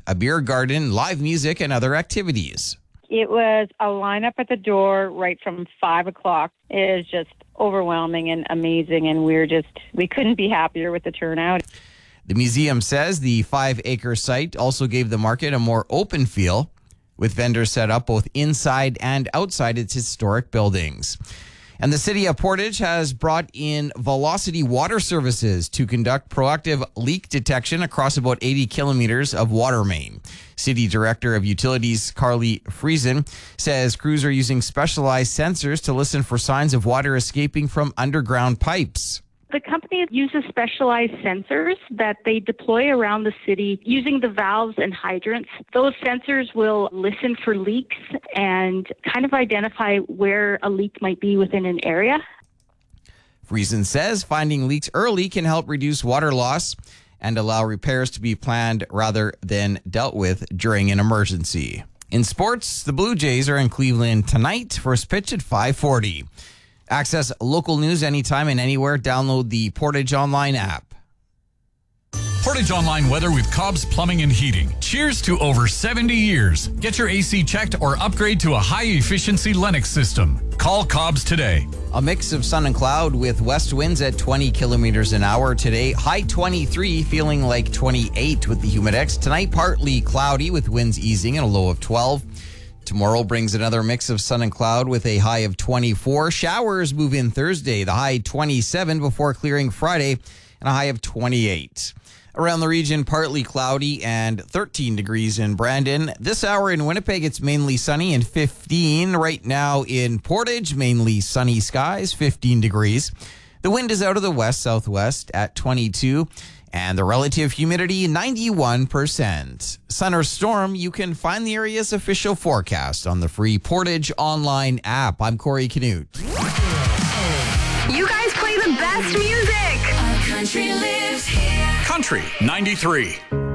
a beer garden, live music, and other activities. It was a lineup at the door right from 5 o'clock. It is just overwhelming and amazing, and we couldn't be happier with the turnout. The museum says the 5-acre site also gave the market a more open feel, with vendors set up both inside and outside its historic buildings. And the city of Portage has brought in Velocity Water Services to conduct proactive leak detection across about 80 kilometers of water main. City Director of Utilities Carly Friesen says crews are using specialized sensors to listen for signs of water escaping from underground pipes. The company uses specialized sensors that they deploy around the city using the valves and hydrants. Those sensors will listen for leaks and kind of identify where a leak might be within an area. Friesen says finding leaks early can help reduce water loss and allow repairs to be planned rather than dealt with during an emergency. In sports, the Blue Jays are in Cleveland tonight. First pitch at 5:40. Access local news anytime and anywhere. Download the Portage Online app. Portage Online weather with Cobb's Plumbing and Heating. Cheers to over 70 years. Get your AC checked or upgrade to a high-efficiency Lennox system. Call Cobb's today. A mix of sun and cloud with west winds at 20 kilometers an hour today. High 23, feeling like 28 with the Humidex. Tonight, partly cloudy with winds easing and a low of 12. Tomorrow brings another mix of sun and cloud with a high of 24. Showers move in Thursday, the high 27 before clearing Friday and a high of 28. Around the region, partly cloudy and 13 degrees in Brandon. This hour in Winnipeg, it's mainly sunny and 15. Right now in Portage, mainly sunny skies, 15 degrees. The wind is out of the west-southwest at 22. And the relative humidity, 91%. Sun or storm, you can find the area's official forecast on the free Portage Online app. I'm Corey Canute. You guys play the best music. Country 93.